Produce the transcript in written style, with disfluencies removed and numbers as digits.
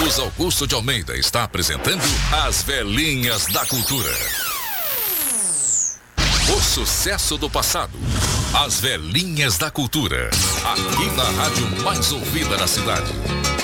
Carlos Augusto de Almeida está apresentando As Velhinhas da Cultura. O sucesso do passado. As Velhinhas da Cultura. Aqui na rádio mais ouvida da cidade.